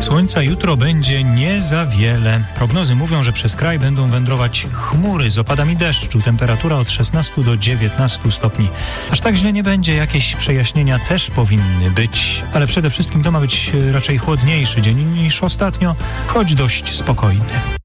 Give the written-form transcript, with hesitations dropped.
Słońca jutro będzie nie za wiele. Prognozy mówią, że przez kraj będą wędrować chmury z opadami deszczu. Temperatura od 16 do 19 stopni. Aż tak źle nie będzie, jakieś przejaśnienia też powinny być. Ale przede wszystkim to ma być raczej chłodniejszy dzień niż ostatnio, choć dość spokojny.